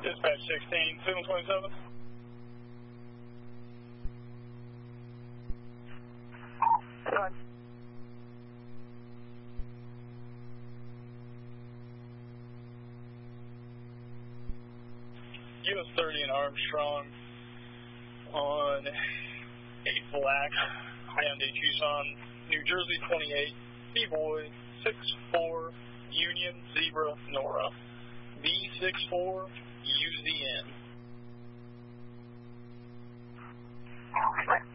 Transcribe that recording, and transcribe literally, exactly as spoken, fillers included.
Dispatch sixteen, signal twenty-seven. Good. U S thirty and Armstrong on a black Hyundai Tucson, New Jersey twenty-eight, B-Boy six four, Union Zebra Nora, B six four U Z N. Okay.